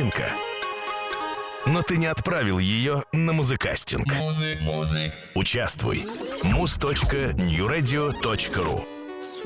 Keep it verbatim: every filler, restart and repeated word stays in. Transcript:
вечеринка. Но ты не отправил ее на музыкастинг. Музык, музык. Участвуй. муз точка ньюрадио точка ру